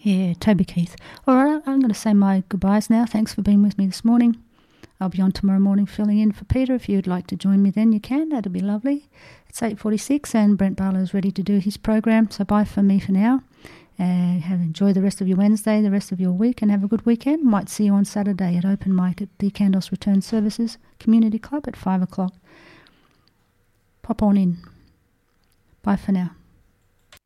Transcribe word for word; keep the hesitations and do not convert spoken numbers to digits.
Yeah, Toby Keith. All right, I'm going to say my goodbyes now. Thanks for being with me this morning. I'll be on tomorrow morning filling in for Peter. If you'd like to join me then, you can. That'll be lovely. It's eight forty-six and Brent Barlow's ready to do his program. So bye for me for now. Uh, have enjoy the rest of your Wednesday, the rest of your week, and have a good weekend. Might see you on Saturday at open mic at the Kandos Return Services Community Club at five o'clock. Pop on in. Bye for now.